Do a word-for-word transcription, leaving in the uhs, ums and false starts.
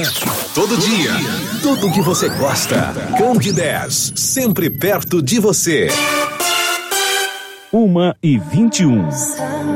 Todo dia. Tudo que você gosta. Candidez, sempre perto de você. Uma e vinte e um.